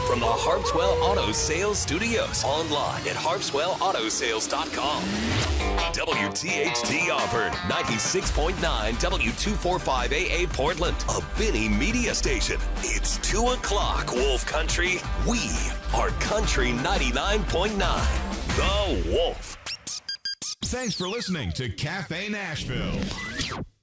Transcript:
from the Harpswell Auto Sales Studios. Online at harpswelllautosales.com. WTHT Auburn, 96.9 W245 AA Portland, a Benny Media Station. It's 2 o'clock, Wolf Country. We are Country 99.9, The Wolf. Thanks for listening to Cafe Nashville.